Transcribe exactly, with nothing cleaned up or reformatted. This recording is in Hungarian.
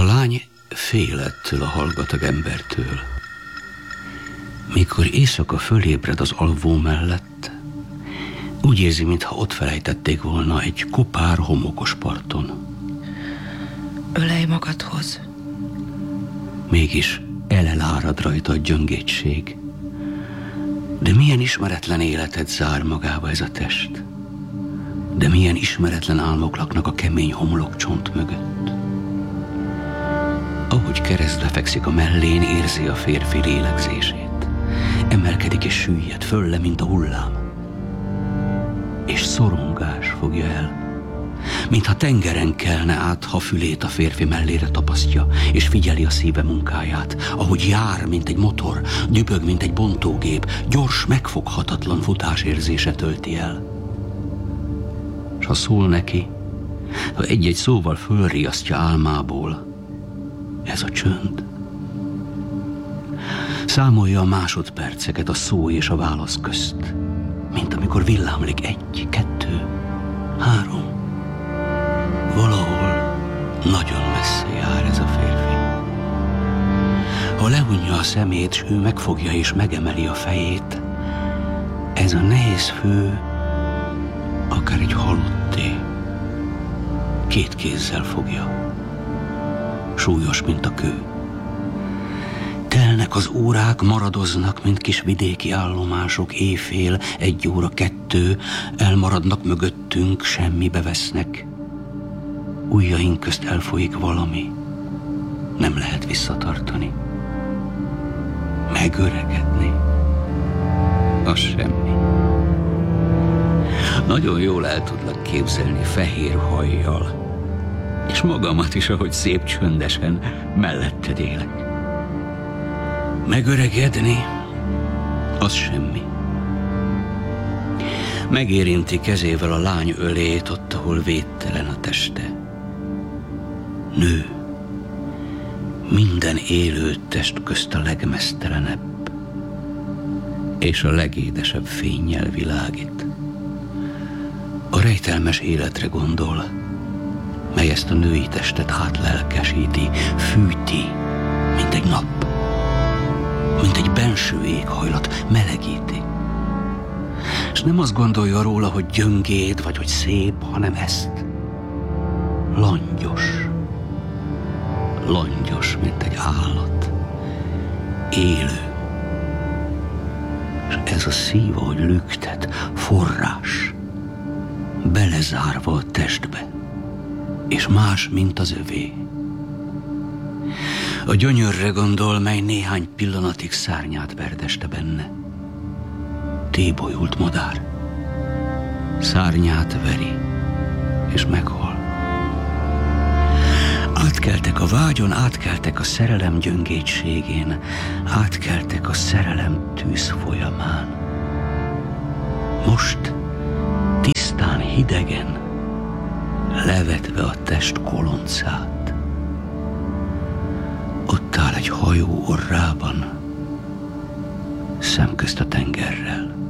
A lány fél ettől a hallgatag embertől. Mikor éjszaka fölébred az alvó mellett, úgy érzi, mintha ott felejtették volna egy kopár, homokos parton. Ölelj magadhoz. Mégis elelárad rajta a gyöngétség. De milyen ismeretlen életet zár magába ez a test. De milyen ismeretlen álmok laknak a kemény homlokcsont mögött. Ahogy keresztbe fekszik a mellén, érzi a férfi lélegzését. Emelkedik és süllyed fölle, mint a hullám. És szorongás fogja el, mintha tengeren kelne át, ha fülét a férfi mellére tapasztja, és figyeli a szíve munkáját, ahogy jár, mint egy motor, dübög, mint egy bontógép, gyors, megfoghatatlan futásérzése tölti el. S ha szól neki, ha egy-egy szóval fölriasztja álmából, ez a csönd. Számolja a másodperceket a szó és a válasz közt, mint amikor villámlik egy, kettő, három. Valahol nagyon messze jár ez a férfi. Ha lehunja a szemét, s ő megfogja és megemeli a fejét, ez a nehéz fő akár egy halotté. Két kézzel fogja, súlyos, mint a kő. Telnek az órák, maradoznak, mint kis vidéki állomások, éjfél, egy óra, kettő, elmaradnak mögöttünk, semmibe vesznek. Ujjaink közt elfolyik valami, nem lehet visszatartani. Megöregedni, az semmi. Nagyon jól el tudlak képzelni fehér hajjal, és magamat is, ahogy szép csöndesen melletted élek. Megöregedni, az semmi. Megérinti kezével a lány ölét ott, ahol védtelen a teste. Nő, minden élő test közt a legmeztelenebb, és a legédesebb fénnyel világít. A rejtelmes életre gondol, mely ezt a női testet átlelkesíti, fűti, mint egy nap, mint egy benső éghajlat, melegíti. És nem azt gondolja róla, hogy gyöngéd, vagy hogy szép, hanem ezt. Langyos. Langyos, mint egy állat. Élő. És ez a szív, ahogy lüktet, forrás. Belezárva a testbe. És más, mint az övé. A gyönyörre gondol, mely néhány pillanatig szárnyát verdeste benne. Tébolyult madár. Szárnyát veri, és meghal. Átkeltek a vágyon, átkeltek a szerelem gyöngétségén, átkeltek a szerelem tűz folyamán. Most tisztán hidegen, levetve a test koloncát, ott áll egy hajó orrában, szemközt a tengerrel.